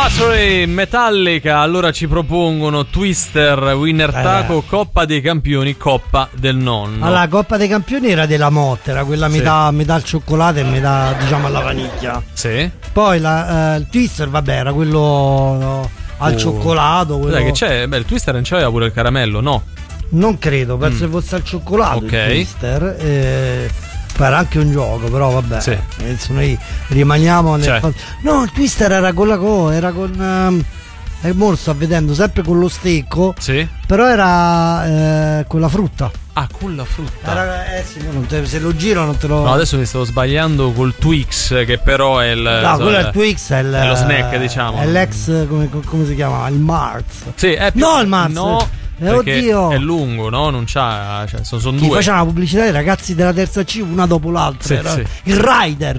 Battery, Metallica, allora ci propongono Twister, Winner Taco, Coppa dei Campioni, Coppa del Nonno. Allora, Coppa dei Campioni era della Motte, era quella metà al cioccolato e metà, diciamo, alla vaniglia. Sì. Poi il Twister, vabbè, era quello al cioccolato. Quello... Dai, che c'è? Beh, il Twister non c'aveva pure il caramello, no? Non credo, penso che fosse al cioccolato il Twister. Poi era anche un gioco, però vabbè. Sì. Adesso noi rimaniamo nel No, il Twister era con era con mo sto vedendo sempre con lo stecco. Sì. Però era con la frutta. Ah, con la frutta. Era, sì, se lo giro non te lo. No, adesso mi stavo sbagliando col Twix, che però è il. No, quello è il Twix, è lo snack, diciamo. È l'ex, come si chiama? Il Mars. Sì, è più. No, il Mars. No. Oddio, è lungo, no? Non c'ha. Cioè, sono due. Faceva la pubblicità dei ragazzi della terza C una dopo l'altra. Sì. Il Rider.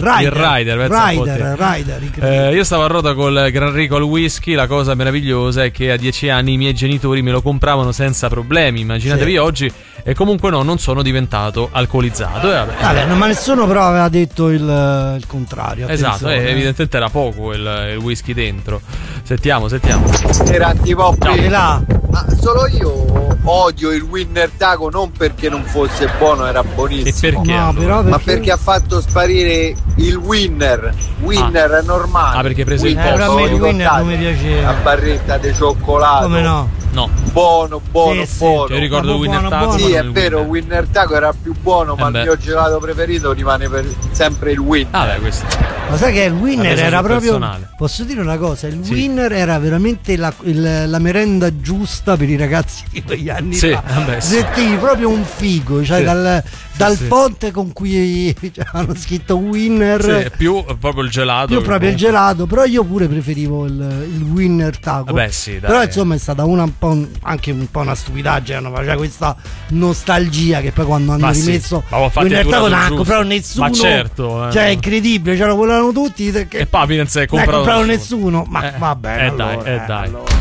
Io stavo a rota col Gran Rico al whisky. La cosa meravigliosa è che a 10 anni i miei genitori me lo compravano senza problemi. Immaginatevi oggi. E comunque no, non sono diventato alcolizzato. Vabbè, ma nessuno però aveva detto il contrario. Esatto, evidentemente era poco il whisky dentro. Sentiamo. Era antipoppi. Là. Ma solo io odio il Winner Taco non perché non fosse buono, era buonissimo. Perché? No, però ma perché ha fatto sparire il Winner. Winner è normale. Ah, perché hai preso il posto. A me il Winner non mi piaceva. La barretta di cioccolato. Come no? No. Buono. Io ricordo il Winner Taco. Sì, è vero, il Winner Taco era più buono, ma il mio gelato preferito rimane sempre il Winner. Ah, beh, questo. Ma sai che il Winner era proprio personale. Posso dire una cosa? Il Winner era veramente la merenda giusta per i ragazzi di quegli anni fa. Vabbè, sentivi proprio un figo, cioè dal fonte con cui hanno scritto Winner, più proprio il gelato. Più proprio il gelato, però io pure preferivo il Winner Taco. Vabbè, sì, dai. Però insomma è stata anche un po' una stupidaggine, cioè questa nostalgia che poi quando hanno rimesso Winner Taco non ha comprato nessuno. Ma certo, cioè è incredibile, ce lo volevano tutti e Papi non si è comprato nessuno. Ma va bene, dai.